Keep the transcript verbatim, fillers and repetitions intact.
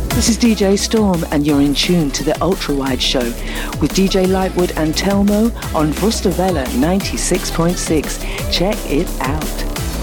This is D J Storm and you're in tune to the Ultra Wide Show with D J Lightwood and Telmo on Vustavella ninety-six point six. Check it out.